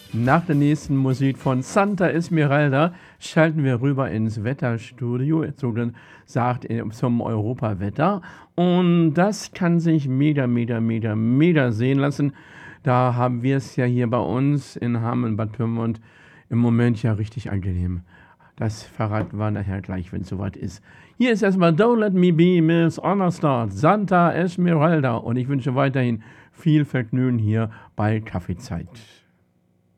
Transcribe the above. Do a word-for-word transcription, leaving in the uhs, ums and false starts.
Nach der nächsten Musik von Santa Esmeralda schalten wir rüber ins Wetterstudio, so gesagt äh, zum Europawetter. Und das kann sich mega, mega, mega, mega sehen lassen. Da haben wir es ja hier bei uns in Hamm und Bad Pyrmont im Moment ja richtig angenehm. Das verraten wir nachher gleich, wenn es soweit ist. Hier ist erstmal Don't Let Me Be Miss Honor Start, Santa Esmeralda. Und ich wünsche weiterhin viel Vergnügen hier bei Kaffeezeit.